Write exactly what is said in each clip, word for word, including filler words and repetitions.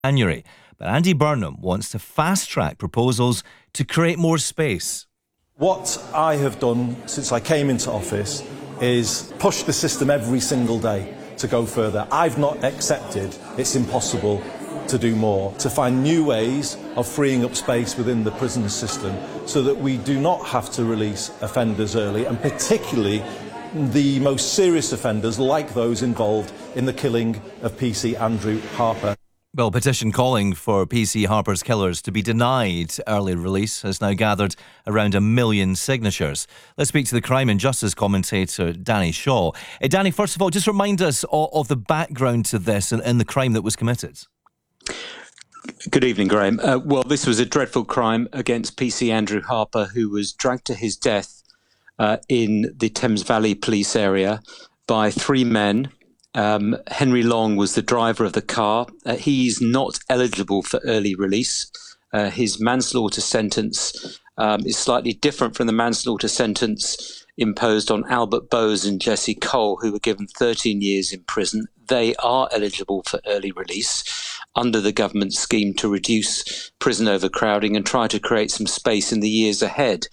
January. But Andy Burnham wants to fast-track proposals to create more space. What I have done since I came into office is push the system every single day to go further. I've not accepted it's impossible to do more, to find new ways of freeing up space within the prison system so that we do not have to release offenders early, and particularly the most serious offenders like those involved in the killing of P C Andrew Harper. Well, a petition calling for P C Harper's killers to be denied early release has now gathered around a million signatures. Let's speak to the crime and justice commentator Danny Shaw. Uh, Danny, first of all, just remind us of, of the background to this and, and the crime that was committed. Good evening, Graham. Uh, well, this was a dreadful crime against P C Andrew Harper, who was dragged to his death uh, in the Thames Valley police area by three men. Um, Henry Long was the driver of the car. Uh, he's not eligible for early release. Uh, his manslaughter sentence um, is slightly different from the manslaughter sentence imposed on Albert Bowes and Jesse Cole, who were given thirteen years in prison. They are eligible for early release under the government scheme to reduce prison overcrowding and try to create some space in the years ahead.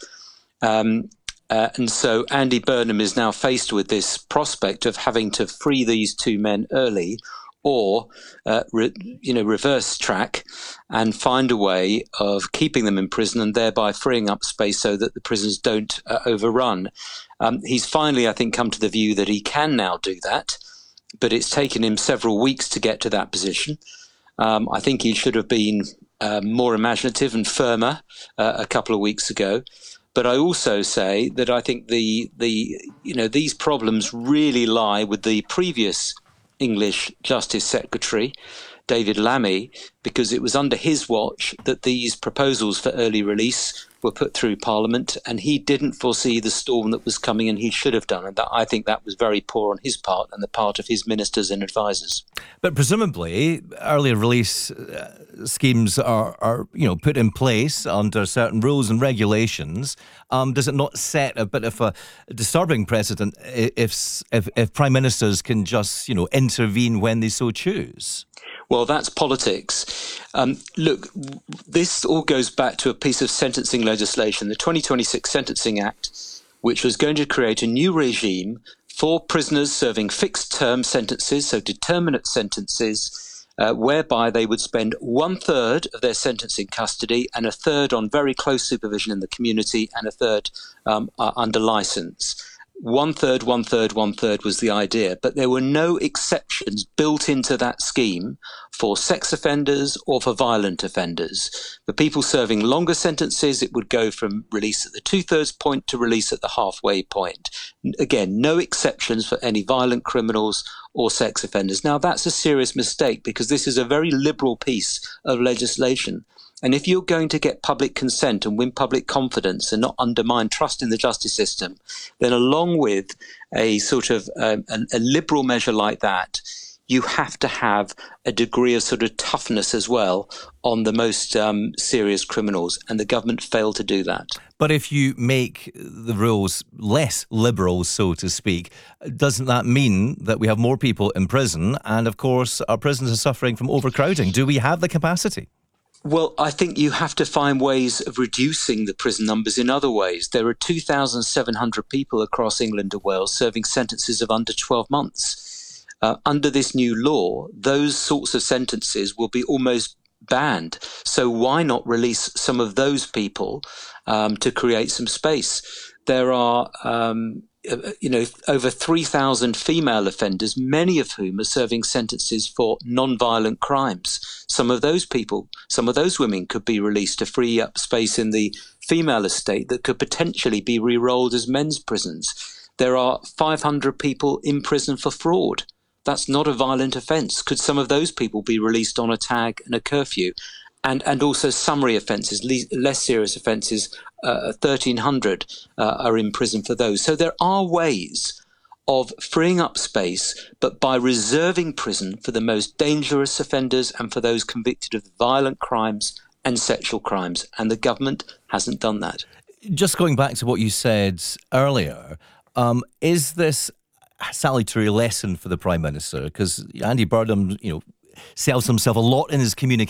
Um, Uh, and so Andy Burnham is now faced with this prospect of having to free these two men early, or uh, re, you know, reverse track and find a way of keeping them in prison and thereby freeing up space so that the prisons don't uh, overrun. Um, he's finally, I think, come to the view that he can now do that, but it's taken him several weeks to get to that position. Um, I think he should have been uh, more imaginative and firmer uh, a couple of weeks ago. But I also say that I think the the you know these problems really lie with the previous English Justice Secretary, David Lammy, because it was under his watch that these proposals for early release were put through Parliament, and he didn't foresee the storm that was coming, and he should have done. And that, I think that was very poor on his part and the part of his ministers and advisers. But presumably, early release uh, schemes are, are, you know, put in place under certain rules and regulations. Um, does it not set a bit of a disturbing precedent if, if if prime ministers can just, you know, intervene when they so choose? Well, that's politics. Um, look, this all goes back to a piece of sentencing legislation, the twenty twenty-six Sentencing Act, which was going to create a new regime for prisoners serving fixed-term sentences, so determinate sentences, uh, whereby they would spend one-third of their sentence in custody and a third on very close supervision in the community and a third um, uh, under licence. One third, one third, one third was the idea, but there were no exceptions built into that scheme for sex offenders or for violent offenders. For people serving longer sentences, it would go from release at the two-thirds point to release at the halfway point. Again, no exceptions for any violent criminals or sex offenders. Now, that's a serious mistake because this is a very liberal piece of legislation. And if you're going to get public consent and win public confidence and not undermine trust in the justice system, then along with a sort of um, a, a liberal measure like that, you have to have a degree of sort of toughness as well on the most um, serious criminals. And the government failed to do that. But if you make the rules less liberal, so to speak, doesn't that mean that we have more people in prison? And of course, our prisons are suffering from overcrowding. Do we have the capacity? Well, I think you have to find ways of reducing the prison numbers in other ways. There are two thousand seven hundred people across England and Wales serving sentences of under twelve months. Uh, under this new law, those sorts of sentences will be almost banned. So why not release some of those people um, to create some space? There are um, you know, over three thousand female offenders, many of whom are serving sentences for non-violent crimes. Some of those people, some of those women could be released to free up space in the female estate that could potentially be re-rolled as men's prisons. There are five hundred people in prison for fraud. That's not a violent offence. Could some of those people be released on a tag and a curfew? And and also summary offences, le- less serious offences, uh, thirteen hundred uh, are in prison for those. So there are ways of freeing up space, but by reserving prison for the most dangerous offenders and for those convicted of violent crimes and sexual crimes. And the government hasn't done that. Just going back to what you said earlier, um, is this a salutary lesson for the Prime Minister? Because Andy Burnham, you know, sells himself a lot in his communication.